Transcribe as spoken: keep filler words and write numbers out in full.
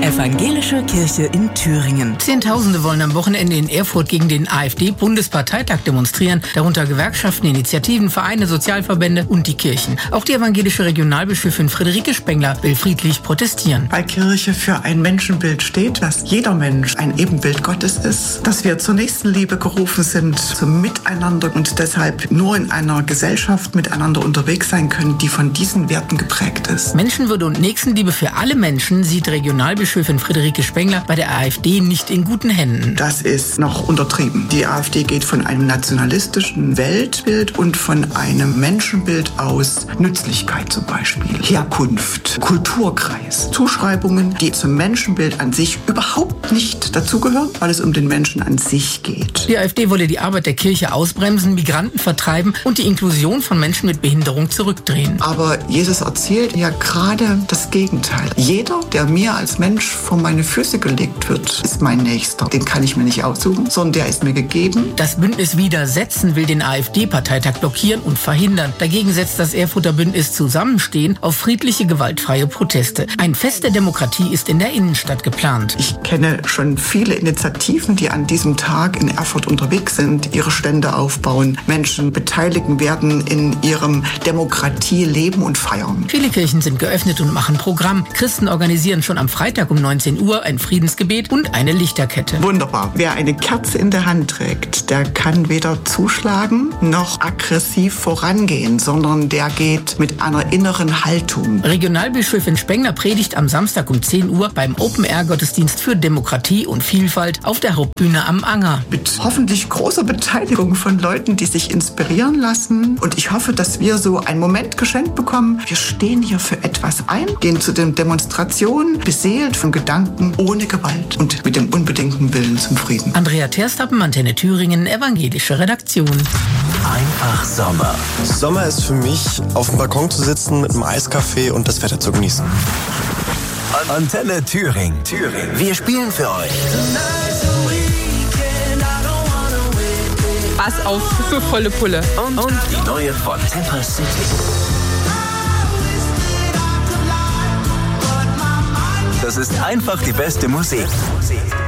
Evangelische Kirche in Thüringen. Zehntausende wollen am Wochenende in Erfurt gegen den AfD-Bundesparteitag demonstrieren, darunter Gewerkschaften, Initiativen, Vereine, Sozialverbände und die Kirchen. Auch die evangelische Regionalbischöfin Friederike Spengler will friedlich protestieren. Weil Kirche für ein Menschenbild steht, dass jeder Mensch ein Ebenbild Gottes ist, dass wir zur Nächstenliebe gerufen sind, zum Miteinander und deshalb nur in einer Gesellschaft miteinander unterwegs sein können, die von diesen Werten geprägt ist. Menschenwürde und Nächstenliebe für alle Menschen sieht Regionalbischöfin Friederike Spengler bei der AfD nicht in guten Händen. Das ist noch untertrieben. Die AfD geht von einem nationalistischen Weltbild und von einem Menschenbild aus Nützlichkeit zum Beispiel, Herkunft, Kulturkreis, Zuschreibungen, die zum Menschenbild an sich überhaupt nicht dazugehören, weil es um den Menschen an sich geht. Die AfD wolle die Arbeit der Kirche ausbremsen, Migranten vertreiben und die Inklusion von Menschen mit Behinderung zurückdrehen. Aber Jesus erzählt ja gerade das Gegenteil. Jeder, der mir als Mensch vor meine Füße gelegt wird, ist mein Nächster. Den kann ich mir nicht aussuchen, sondern der ist mir gegeben. Das Bündnis Widersetzen will den AfD-Parteitag blockieren und verhindern. Dagegen setzt das Erfurter Bündnis Zusammenstehen auf friedliche, gewaltfreie Proteste. Ein Fest der Demokratie ist in der Innenstadt geplant. Ich kenne schon viele Initiativen, die an diesem Tag in Erfurt unterwegs sind, ihre Stände aufbauen, Menschen beteiligen werden in ihrem Demokratieleben und Feiern. Viele Kirchen sind geöffnet und machen Programm. Christen organisieren schon am Freitag um neunzehn Uhr ein Friedensgebet und eine Lichterkette. Wunderbar. Wer eine Kerze in der Hand trägt, der kann weder zuschlagen noch aggressiv vorangehen, sondern der geht mit einer inneren Haltung. Regionalbischöfin Spengler predigt am Samstag um zehn Uhr beim Open-Air-Gottesdienst für Demokratie und Vielfalt auf der Hauptbühne am Anger. Mit hoffentlich großer Beteiligung von Leuten, die sich inspirieren lassen. Und ich hoffe, dass wir so einen Moment geschenkt bekommen. Wir stehen hier für etwas ein, gehen zu den Demonstrationen, beseelt von Gedanken, ohne Gewalt und mit dem unbedingten Willen zum Frieden. Andrea Terstappen, Antenne Thüringen, evangelische Redaktion. Einfach Sommer. Sommer ist für mich, auf dem Balkon zu sitzen mit einem Eiskaffee und das Wetter zu genießen. Antenne Thüringen. Thüringen. Wir spielen für euch. Pass auf, für volle Pulle. Und, und die neue von Temper City. Das ist einfach die beste Musik.